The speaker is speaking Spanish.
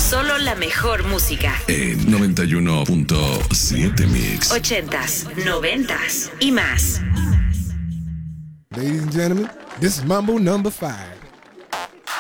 Solo la mejor música. En 91.7 Mix. 80s, 90s y más. Ladies and gentlemen, this is Mambo number 5.